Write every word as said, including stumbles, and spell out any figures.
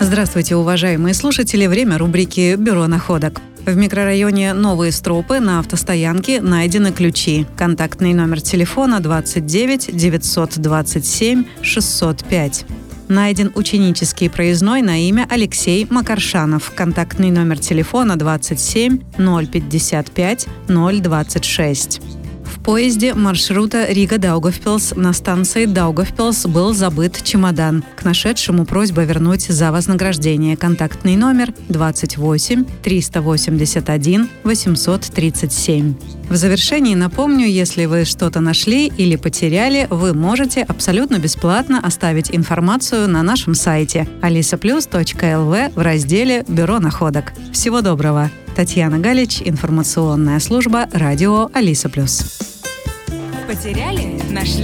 Здравствуйте, уважаемые слушатели! Время рубрики «Бюро находок». В микрорайоне Новые Стропы на автостоянке найдены ключи. Контактный номер телефона двадцать девять девятьсот двадцать семь шестьсот пять. Найден ученический проездной на имя Алексей Макаршанов. Контактный номер телефона двадцать семь ноль пятьдесят пять ноль двадцать шесть. В поезде маршрута Рига-Даугавпилс на станции Даугавпилс был забыт чемодан. К нашедшему просьба вернуть за вознаграждение. Контактный номер двадцать восемь триста восемьдесят один восемьсот тридцать семь. В завершении напомню, если вы что-то нашли или потеряли, вы можете абсолютно бесплатно оставить информацию на нашем сайте алиса плюс точка эл ви в разделе «Бюро находок». Всего доброго! Татьяна Галич, информационная служба радио Алиса Плюс. Потеряли? Нашли?